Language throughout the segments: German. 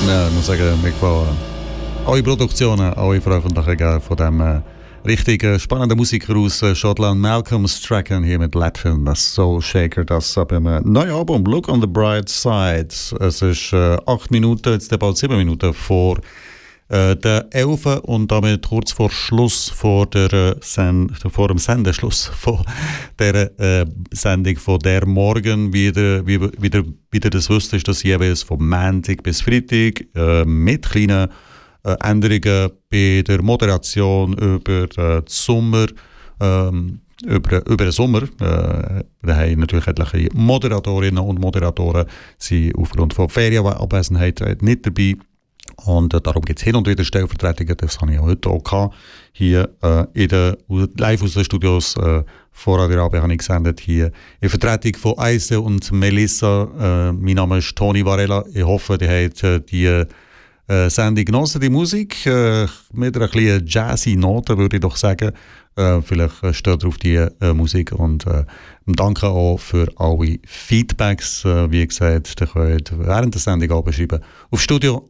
Ja, ich muss sagen, mir gefallen alle Produktionen, alle Veröffentlichungen von dem richtig spannenden Musiker aus Schottland, Malcolm Strachan hier mit Latin, das Soul Shaker, das ab dem neuen Album Look on the Bright Side. Es ist 8 Minuten, jetzt bald 7 Minuten vor der 11 und damit kurz vor Schluss vor dem Sendeschluss von der Sendung von der Morgen. Wieder das wisst, ist das jeweils von Montag bis Freitag mit kleinen Änderungen bei der Moderation über den Sommer. Über den Sommer. Wir haben natürlich etliche Moderatorinnen und Moderatoren, sind aufgrund von Ferienabwesenheit nicht dabei. Und darum gibt es hin und wieder Stellvertretungen, das habe ich heute auch gehabt. Hier live aus den Studios vor Radio Rabe habe ich gesendet, hier in Vertretung von Eise und Melissa. Mein Name ist Toni Varela. Ich hoffe, ihr habt die Sendung genossen, die Musik, mit einer kleinen jazzy Note, würde ich doch sagen. Vielleicht steht auf die Musik und danke auch für alle Feedbacks. Wie gesagt, ihr könnt während der Sendung auch beschreiben auf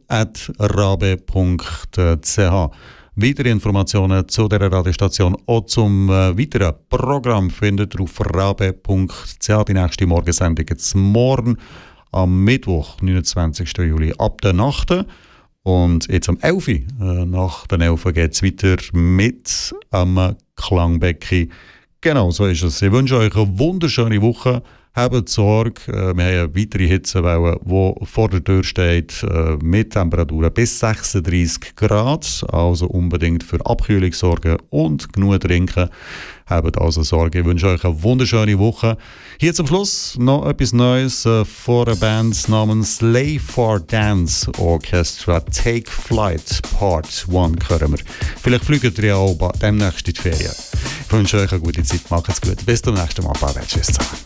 studio@rabe.ch. Weitere Informationen zu dieser Radiostation und zum weiteren Programm findet ihr auf rabe.ch. Die nächste Morgensendung jetzt morgen am Mittwoch, 29. Juli, ab der Nacht. Und jetzt am 11. Nach den 11 geht es weiter mit am Klangbecken. Genau, so ist es. Ich wünsche euch eine wunderschöne Woche. Habt Sorge, wir haben eine weitere Hitzewelle, die vor der Tür steht, mit Temperaturen bis 36 Grad. Also unbedingt für Abkühlung sorgen und genug trinken. Habt also Sorge. Ich wünsche euch eine wunderschöne Woche. Hier zum Schluss noch etwas Neues von einer Band namens Slave for Dance Orchestra. Take Flight Part 1 hören wir. Vielleicht fliegt ihr ja auch demnächst in die Ferien. Ich wünsche euch eine gute Zeit. Macht's gut. Bis zum nächsten Mal. Bye. Tschüss zusammen.